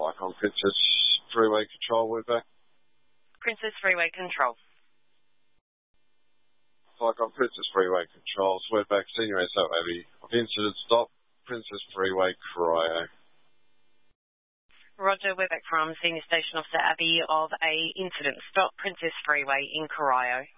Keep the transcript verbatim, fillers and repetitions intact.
Like on Princess Freeway Control, wordback. Princess Freeway Control. Like on Princess Freeway Control, wordback, Senior S O Abby. Of incident stop, Princess Freeway Cryo. Roger, we're back from Senior Station Officer Abby of a incident stop, Princess Freeway in Corio.